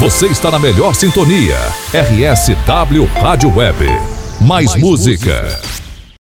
Você está na melhor sintonia. RSW Rádio Web. Mais música.